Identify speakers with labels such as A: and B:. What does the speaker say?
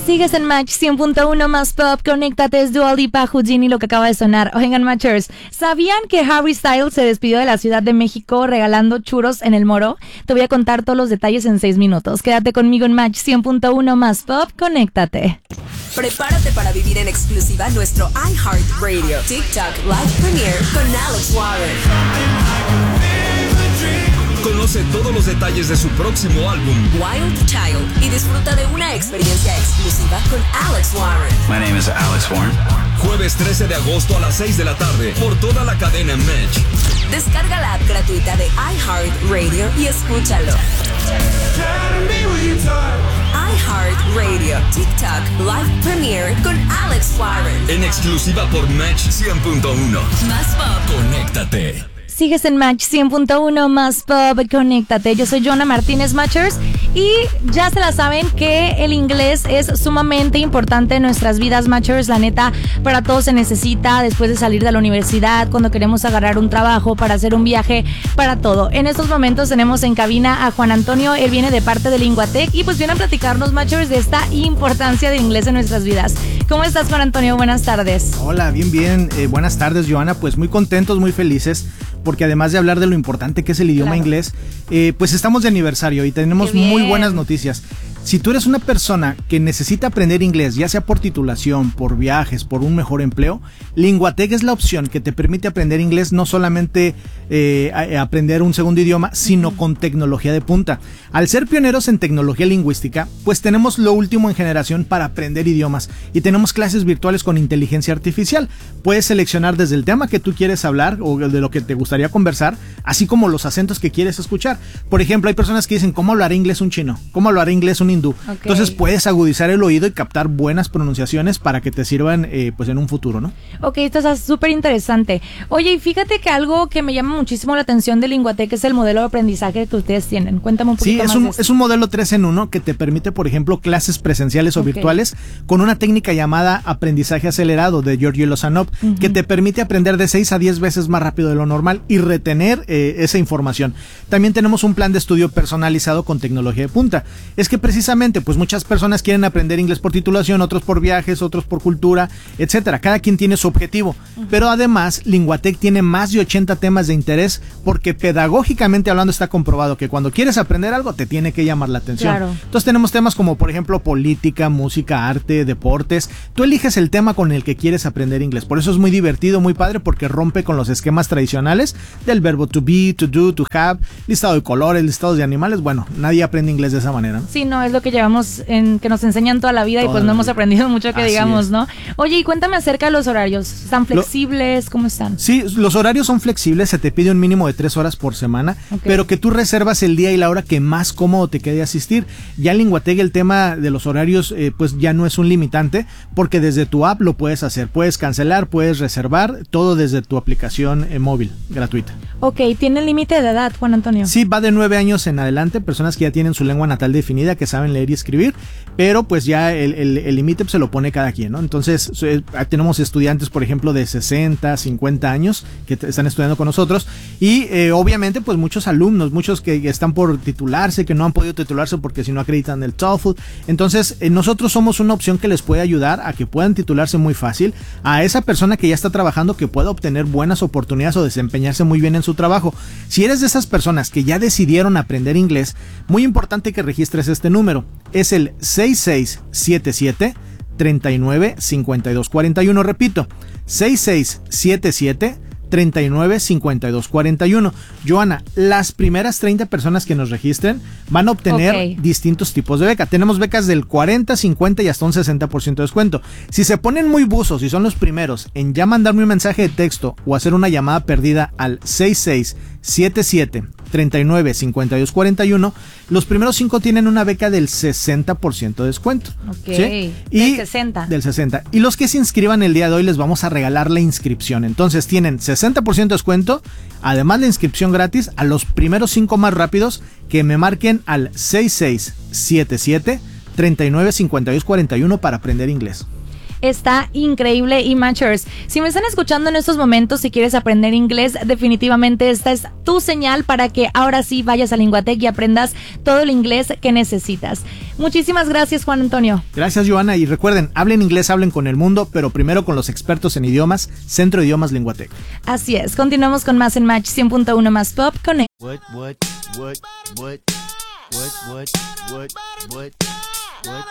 A: Sigues en Match 100.1 más pop, conéctate, es Dua Lipa, Houdini, lo que acaba de sonar. Oigan, Matchers, ¿sabían que Harry Styles se despidió de la Ciudad de México regalando churros en el Moro? Te voy a contar todos los detalles en 6 minutos. Quédate conmigo en Match 100.1 más pop, conéctate.
B: Prepárate para vivir en exclusiva nuestro iHeartRadio TikTok Live Premiere con Alex Warren.
C: Conoce todos los detalles de su próximo álbum,
B: Wild Child, y disfruta de una experiencia exclusiva con Alex Warren.
D: My name is Alex Warren.
C: Jueves 13 de agosto a las 6 de la tarde por toda la cadena Match.
B: Descarga la app gratuita de iHeartRadio y escúchalo. iHeartRadio TikTok Live Premiere con Alex Warren.
C: En exclusiva por Match 100.1.
B: Más pop.
C: Conéctate.
A: Sigues en Match 100.1 más pop, conéctate. Yo soy Joana Martínez, Matchers, y ya se la saben que el inglés es sumamente importante en nuestras vidas, Matchers. La neta, para todo se necesita después de salir de la universidad, cuando queremos agarrar un trabajo, para hacer un viaje, para todo. En estos momentos tenemos en cabina a Juan Antonio. Él viene de parte de Linguatec y pues viene a platicarnos, Matchers, de esta importancia del inglés en nuestras vidas. ¿Cómo estás, Juan Antonio? Buenas tardes.
E: Hola, bien. Buenas tardes, Joana. Pues muy contentos, muy felices, porque además de hablar de lo importante que es el idioma inglés, pues estamos de aniversario y tenemos muy buenas noticias. Si tú eres una persona que necesita aprender inglés, ya sea por titulación, por viajes, por un mejor empleo, Linguatec es la opción que te permite aprender inglés, no solamente aprender un segundo idioma, sino con tecnología de punta. Al ser pioneros en tecnología lingüística, pues tenemos lo último en generación para aprender idiomas y tenemos clases virtuales con inteligencia artificial. Puedes seleccionar desde el tema que tú quieres hablar o de lo que te gustaría conversar, así como los acentos que quieres escuchar. Por ejemplo, hay personas que dicen, ¿cómo hablará inglés un chino? ¿Cómo hablará inglés un hindú? Okay. Entonces puedes agudizar el oído y captar buenas pronunciaciones para que te sirvan pues en un futuro, ¿no? Ok,
A: esto es súper interesante. Oye, y fíjate que algo que me llama muchísimo la atención de Linguatec es el modelo de aprendizaje que ustedes tienen. Cuéntame un poquito más de esto.
E: Es un modelo 3 en 1 que te permite, por ejemplo, clases presenciales o virtuales con una técnica llamada aprendizaje acelerado de Giorgio Lozanov, que te permite aprender de 6 a 10 veces más rápido de lo normal y retener esa información. También tenemos un plan de estudio personalizado con tecnología de punta. Es que precisamente, pues muchas personas quieren aprender inglés por titulación, otros por viajes, otros por cultura, etcétera. Cada quien tiene su objetivo. Pero además, Linguatec tiene más de 80 temas de interés porque pedagógicamente hablando está comprobado que cuando quieres aprender algo te tiene que llamar la atención. Claro. Entonces tenemos temas como, por ejemplo, política, música, arte, deportes. Tú eliges el tema con el que quieres aprender inglés. Por eso es muy divertido, muy padre, porque rompe con los esquemas tradicionales del verbo to be, to do, to have, listado de colores, listados de animales. Bueno, nadie aprende inglés de esa manera, ¿no?
A: Sí, no, es lo que llevamos que nos enseñan toda la vida y pues no hemos aprendido mucho que digamos, ¿no? Oye, y cuéntame acerca de los horarios. ¿Están flexibles? ¿Cómo están?
E: Sí, los horarios son flexibles, se te pide un mínimo de 3 horas por semana, pero que tú reservas el día y la hora que más cómodo te quede asistir. Ya en Linguatec el tema de los horarios pues ya no es un limitante, porque desde tu app lo puedes hacer, puedes cancelar, puedes reservar, todo desde tu aplicación móvil, gratuita.
A: Ok, ¿tiene límite de edad, Juan Antonio?
E: Sí, va de 9 años en adelante, personas que ya tienen su lengua natal definida, que saben leer y escribir, pero pues ya el límite se lo pone cada quien, ¿no? Entonces tenemos estudiantes, por ejemplo, de 60, 50 años que están estudiando con nosotros y obviamente pues muchos alumnos, muchos que están por titularse, que no han podido titularse porque si no acreditan el TOEFL. Entonces nosotros somos una opción que les puede ayudar a que puedan titularse muy fácil, a esa persona que ya está trabajando que pueda obtener buenas oportunidades o desempeñarse muy bien en su trabajo. Si eres de esas personas que ya decidieron aprender inglés, muy importante que registres este número. Es el 6677 39 52 41. Repito, 6677 39 52 41. Joana, las primeras 30 personas que nos registren van a obtener distintos tipos de beca. Tenemos becas del 40, 50 y hasta un 60% de descuento. Si se ponen muy buzos y son los primeros en ya mandarme un mensaje de texto o hacer una llamada perdida al 6677 39 52 41, los primeros 5 tienen una beca del 60% de descuento.
A: ¿Sí?
E: Y
A: del 60.
E: Del 60. Y los que se inscriban el día de hoy les vamos a regalar la inscripción. Entonces tienen 60% de descuento, además la inscripción gratis a los primeros 5 más rápidos que me marquen al 6677 39 52 41 para aprender inglés.
A: Está increíble. Y Matchers, si me están escuchando en estos momentos, si quieres aprender inglés, definitivamente esta es tu señal para que ahora sí vayas a Linguatec y aprendas todo el inglés que necesitas. Muchísimas gracias, Juan Antonio.
E: Gracias, Joana, y recuerden, hablen inglés, hablen con el mundo, pero primero con los expertos en idiomas, Centro de Idiomas Linguatec.
A: Así es, continuamos con más en Match 100.1 más Pop Connect.
D: What?